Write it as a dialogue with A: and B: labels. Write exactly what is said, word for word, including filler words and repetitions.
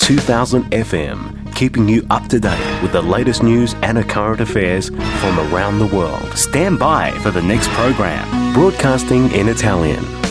A: two thousand F M, keeping you up to date with the latest news and current affairs from around the world. Stand by for the next program, broadcasting in Italian.